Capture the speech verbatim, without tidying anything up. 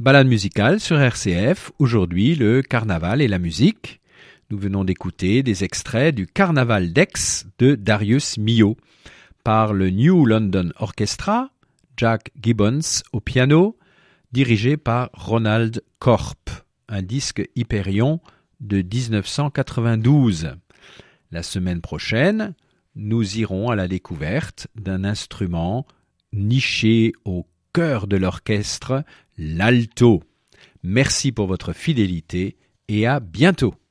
Balade musicale sur R C F, aujourd'hui le carnaval et la musique. Nous venons d'écouter des extraits du Carnaval d'Aix de Darius Milhaud par le New London Orchestra, Jack Gibbons au piano, dirigé par Ronald Korp, un disque Hyperion de dix-neuf cent quatre-vingt-douze. La semaine prochaine, nous irons à la découverte d'un instrument niché au cœur de l'orchestre, l'alto. Merci pour votre fidélité et à bientôt.